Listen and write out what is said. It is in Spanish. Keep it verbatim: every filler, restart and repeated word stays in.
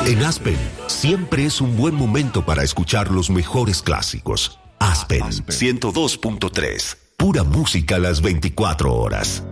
En Aspen, siempre es un buen momento para escuchar los mejores clásicos. Aspen, Aspen. ciento dos punto tres. Pura música a las veinticuatro horas.